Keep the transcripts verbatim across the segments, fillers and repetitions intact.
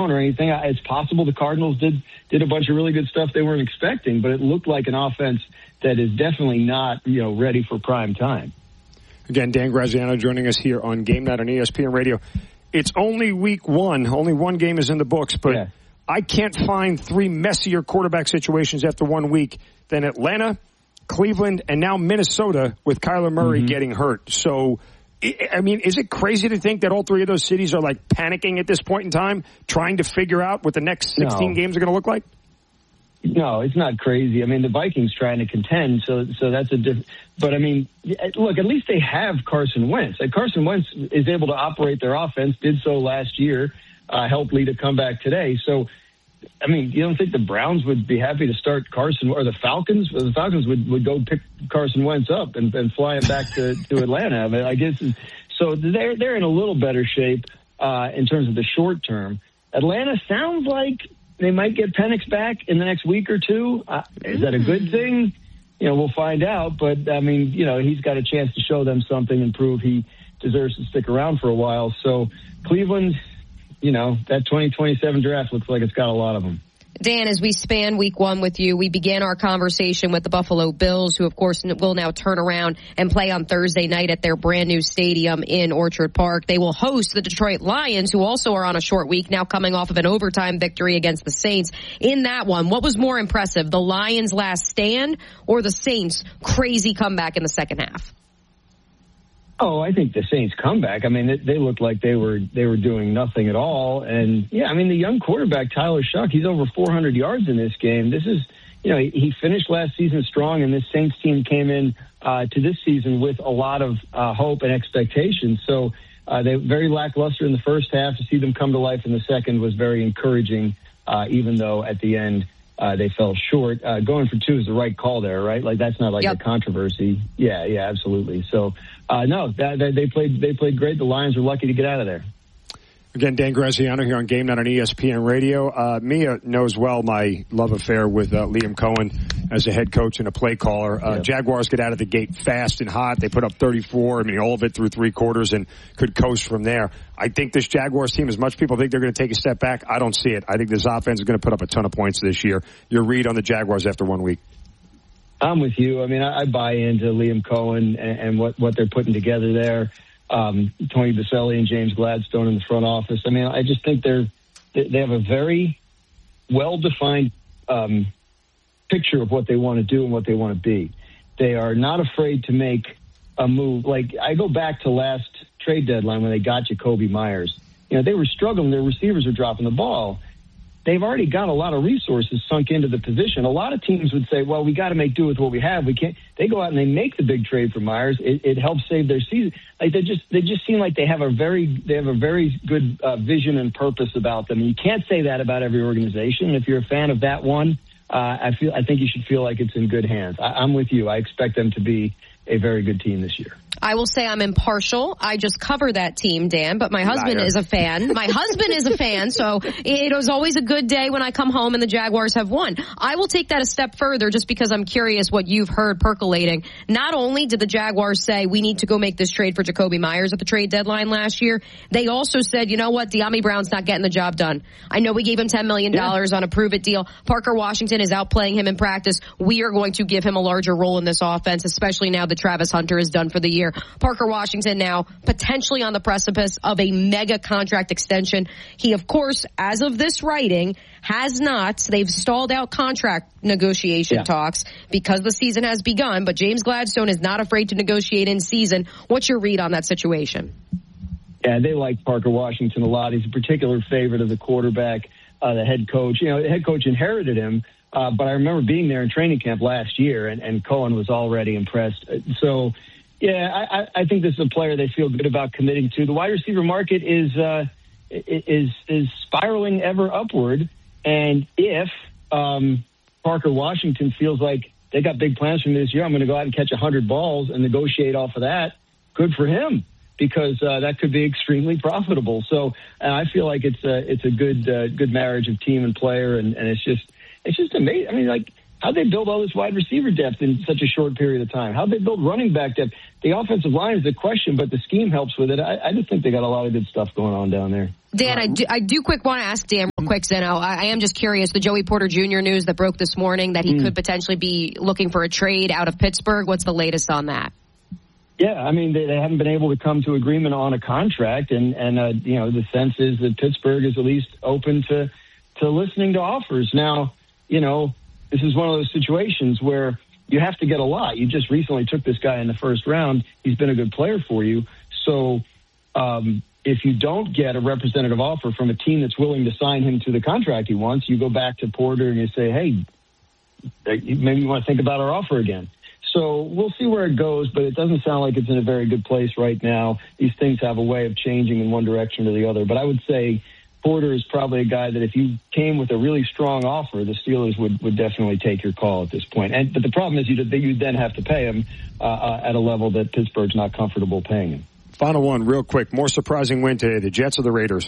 or anything. It's possible the Cardinals did did a bunch of really good stuff they weren't expecting, but it looked like an offense that is definitely not, you know, ready for prime time. Again, Dan Graziano joining us here on Game Night on E S P N Radio. It's only week one. Only one game is in the books, but yeah. I can't find three messier quarterback situations after one week than Atlanta, Cleveland, and now Minnesota with Kyler Murray mm-hmm. getting hurt. So, I mean, is it crazy to think that all three of those cities are like panicking at this point in time, trying to figure out what the next sixteen no. games are going to look like? No, it's not crazy. I mean, the Vikings trying to contend, so so that's a different. But I mean, look, at least they have Carson Wentz. Like Carson Wentz is able to operate their offense. Did so last year, uh, helped lead a comeback today. So, I mean, you don't think the Browns would be happy to start Carson, or the Falcons? Or the Falcons would, would go pick Carson Wentz up and, and fly him back to, to Atlanta. I mean, I guess so. They're they're in a little better shape uh, in terms of the short term. Atlanta sounds like they might get Penix back in the next week or two. Uh, is that a good thing? You know, we'll find out. But, I mean, you know, he's got a chance to show them something and prove he deserves to stick around for a while. So, Cleveland, you know, that twenty twenty-seven draft looks like it's got a lot of them. Dan, as we span week one with you, we began our conversation with the Buffalo Bills, who, of course, will now turn around and play on Thursday night at their brand new stadium in Orchard Park. They will host the Detroit Lions, who also are on a short week, now coming off of an overtime victory against the Saints. In that one, what was more impressive, the Lions' last stand or the Saints' crazy comeback in the second half? Oh, I think the Saints comeback. I mean, they, they looked like they were they were doing nothing at all. And, yeah, I mean, the young quarterback, Tyler Shuck, he's over four hundred yards in this game. This is, you know, he finished last season strong, and this Saints team came in uh, to this season with a lot of uh, hope and expectations. So uh, they were very lackluster in the first half. To see them come to life in the second was very encouraging, uh, even though at the end uh, they fell short. Uh, going for two is the right call there, right? Like, that's not like yep. a controversy. Yeah, yeah, absolutely. So, Uh, no, that, that, they played. They played great. The Lions were lucky to get out of there. Again, Dan Graziano here on Game Night on E S P N Radio. Uh, Mia knows well my love affair with uh, Liam Cohen as a head coach and a play caller. Uh, yeah. Jaguars get out of the gate fast and hot. They put up thirty-four. I mean, all of it through three quarters and could coast from there. I think this Jaguars team, as much people think they're going to take a step back, I don't see it. I think this offense is going to put up a ton of points this year. Your read on the Jaguars after one week? I'm with you. I mean, I, I buy into Liam Cohen and, and what, what they're putting together there. Um, Tony Baselli and James Gladstone in the front office. I mean, I just think they're they have a very well-defined um, picture of what they want to do and what they want to be. They are not afraid to make a move. Like, I go back to last trade deadline when they got Jacoby Myers. You know, they were struggling. Their receivers were dropping the ball. They've already got a lot of resources sunk into the position. A lot of teams would say, well, we got to make do with what we have. We can't. They go out and they make the big trade for Myers. It, it helps save their season. Like they just, they just seem like they have a very, they have a very good uh, vision and purpose about them. And you can't say that about every organization. If you're a fan of that one, uh, I feel, I think you should feel like it's in good hands. I, I'm with you. I expect them to be a very good team this year. I will say I'm impartial. I just cover that team, Dan, but my husband Liar. is a fan. My husband is a fan, so it was always a good day when I come home and the Jaguars have won. I will take that a step further just because I'm curious what you've heard percolating. Not only did the Jaguars say we need to go make this trade for Jacoby Myers at the trade deadline last year, they also said, you know what, De'Ami Brown's not getting the job done. I know we gave him ten million dollars yeah. on a prove-it deal. Parker Washington is outplaying him in practice. We are going to give him a larger role in this offense, especially now that Travis Hunter is done for the year. Parker Washington now potentially on the precipice of a mega contract extension. He, of course, as of this writing, has not. They've stalled out contract negotiation yeah. talks because the season has begun, but James Gladstone is not afraid to negotiate in season. What's your read on that situation? Yeah, they like Parker Washington a lot. He's a particular favorite of the quarterback, uh, the head coach. You know, the head coach inherited him, uh, but I remember being there in training camp last year, and, and Cohen was already impressed. So, yeah, I, I think this is a player they feel good about committing to. The wide receiver market is uh, is is spiraling ever upward, and if um, Parker Washington feels like they got big plans for me this year, I'm going to go out and catch one hundred balls and negotiate off of that, good for him, because uh, that could be extremely profitable. So uh, I feel like it's a, it's a good uh, good marriage of team and player, and, and it's just it's just amazing. I mean, like, how'd they build all this wide receiver depth in such a short period of time? How'd they build running back depth? The offensive line is the question, but the scheme helps with it. I, I just think they got a lot of good stuff going on down there. Dan, I do, I do quick want to ask Dan real quick, Zeno. I, I am just curious, the Joey Porter Junior news that broke this morning that he mm. could potentially be looking for a trade out of Pittsburgh. What's the latest on that? Yeah, I mean, they, they haven't been able to come to agreement on a contract, and, and uh, you know, the sense is that Pittsburgh is at least open to, to listening to offers. Now, you know, this is one of those situations where you have to get a lot. You just recently took this guy in the first round. He's been a good player for you. So um, if you don't get a representative offer from a team that's willing to sign him to the contract he wants, you go back to Porter and you say, hey, maybe you want to think about our offer again. So we'll see where it goes, but it doesn't sound like it's in a very good place right now. These things have a way of changing in one direction or the other. But I would say Porter is probably a guy that if you came with a really strong offer, the Steelers would, would definitely take your call at this point. And, but the problem is you'd, you'd then have to pay him uh, uh, at a level that Pittsburgh's not comfortable paying him. Final one, real quick. More surprising win today, the Jets or the Raiders?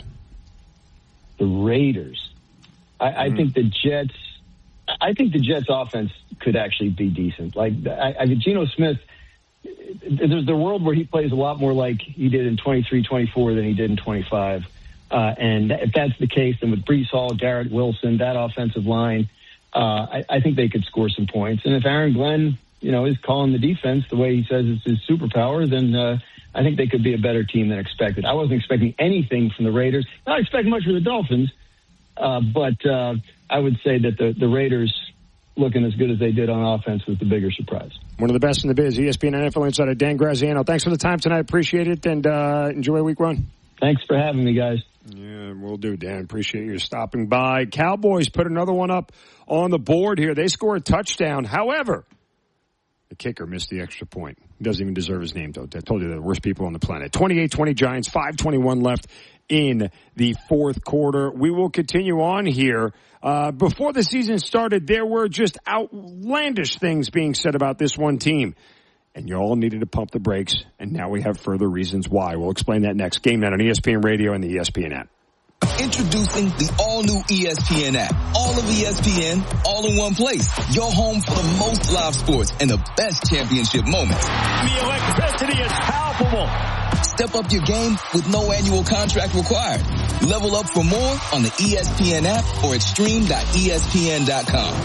The Raiders. I, mm-hmm. I think the Jets... I think the Jets' offense could actually be decent. Like, I, I Geno Smith, there's the world where he plays a lot more like he did in twenty-three twenty-four than he did in twenty-five. Uh, and if that's the case, then with Breece Hall, Garrett Wilson, that offensive line, uh, I, I think they could score some points. And if Aaron Glenn, you know, is calling the defense the way he says it's his superpower, then uh, I think they could be a better team than expected. I wasn't expecting anything from the Raiders. Not expecting much from the Dolphins, uh, but uh, I would say that the, the Raiders looking as good as they did on offense was the bigger surprise. One of the best in the biz, E S P N N F L insider Dan Graziano. Thanks for the time tonight. Appreciate it, and uh, enjoy week one. Thanks for having me, guys. Yeah, we'll do, Dan. Appreciate you stopping by. Cowboys put another one up on the board here. They score a touchdown. However, the kicker missed the extra point. He doesn't even deserve his name, though. I told you they're the worst people on the planet. twenty-eight twenty Giants, five twenty-one left in the fourth quarter. We will continue on here. Uh, before the season started, there were just outlandish things being said about this one team. And you all needed to pump the brakes, and now we have further reasons why. We'll explain that next. Game Night on E S P N Radio and the E S P N app. Introducing the all-new E S P N app. All of E S P N, all in one place. Your home for the most live sports and the best championship moments. The electricity is palpable. Step up your game with no annual contract required. Level up for more on the E S P N app or at stream dot E S P N dot com.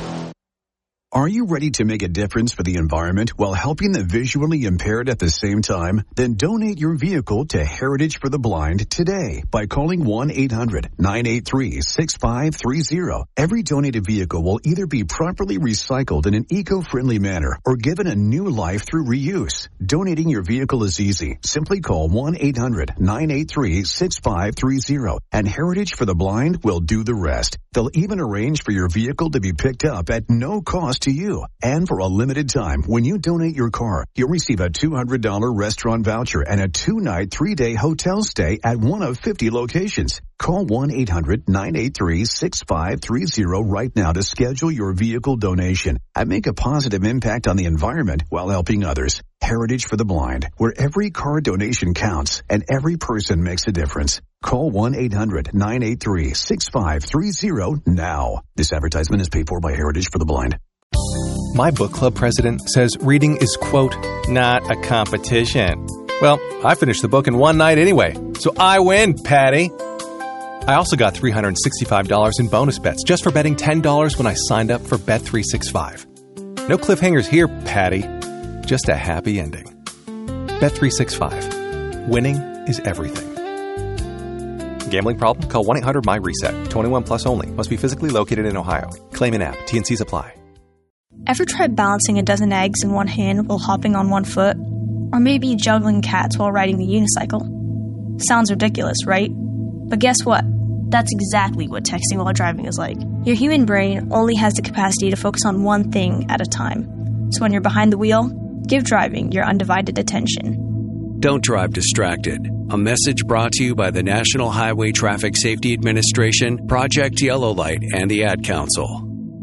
Are you ready to make a difference for the environment while helping the visually impaired at the same time? Then donate your vehicle to Heritage for the Blind today by calling one eight hundred nine eight three six five three zero. Every donated vehicle will either be properly recycled in an eco-friendly manner or given a new life through reuse. Donating your vehicle is easy. Simply call one eight hundred nine eight three six five three zero and Heritage for the Blind will do the rest. They'll even arrange for your vehicle to be picked up at no cost to you. And for a limited time, when you donate your car, you'll receive a two hundred dollars restaurant voucher and a two-night, three-day hotel stay at one of fifty locations. Call one eight hundred nine eight three six five three zero right now to schedule your vehicle donation and make a positive impact on the environment while helping others. Heritage for the Blind, where every car donation counts and every person makes a difference. Call one eight hundred nine eight three six five three zero now. This advertisement is paid for by Heritage for the Blind. My book club president says reading is, quote, not a competition. Well, I finished the book in one night anyway, so I win, Patty. I also got three hundred sixty-five dollars in bonus bets just for betting ten dollars when I signed up for Bet three sixty-five. No cliffhangers here, Patty. Just a happy ending. Bet three sixty-five. Winning is everything. Gambling problem? Call one eight hundred M Y reset. twenty-one plus only. Must be physically located in Ohio. Claim in app. T and C's apply. Ever tried balancing a dozen eggs in one hand while hopping on one foot? Or maybe juggling cats while riding the unicycle? Sounds ridiculous, right? But guess what? That's exactly what texting while driving is like. Your human brain only has the capacity to focus on one thing at a time. So when you're behind the wheel, give driving your undivided attention. Don't drive distracted. A message brought to you by the National Highway Traffic Safety Administration, Project Yellow Light, and the Ad Council.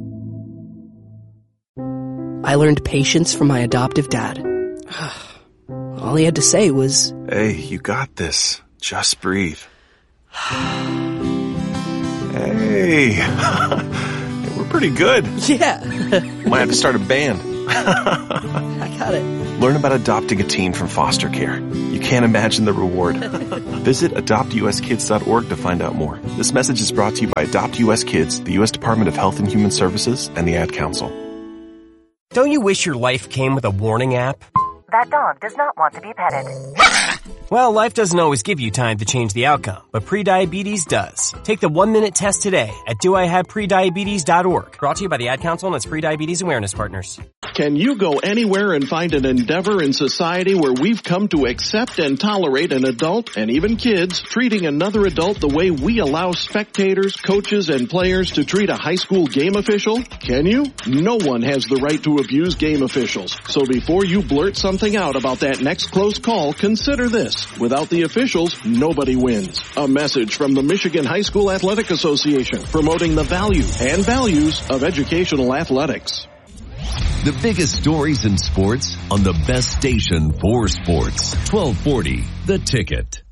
I learned patience from my adoptive dad. All he had to say was, "Hey, you got this. Just breathe." Hey, we're pretty good. Yeah. Might have to start a band. I got it. Learn about adopting a teen from foster care. You can't imagine the reward. Visit adopt u s kids dot org to find out more. This message is brought to you by Adopt U S Kids, the U S Department of Health and Human Services, and the Ad Council. Don't you wish your life came with a warning app? That dog does not want to be petted. Well, life doesn't always give you time to change the outcome, but prediabetes does. Take the one-minute test today at do I have prediabetes dot org. Brought to you by the Ad Council and its Prediabetes Awareness Partners. Can you go anywhere and find an endeavor in society where we've come to accept and tolerate an adult, and even kids, treating another adult the way we allow spectators, coaches, and players to treat a high school game official? Can you? No one has the right to abuse game officials. So before you blurt something out about that next close call, consider this. Without the officials, nobody wins. A message from the Michigan High School Athletic Association, promoting the value and values of educational athletics. The biggest stories in sports on the best station for sports. twelve forty, The Ticket.